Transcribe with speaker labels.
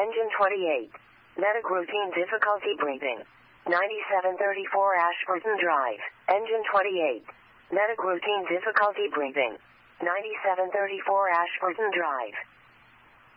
Speaker 1: Engine 28. Medic routine difficulty breathing. 9734 Ashburton Drive. Engine 28. Medic routine difficulty breathing. 9734 Ashburton Drive.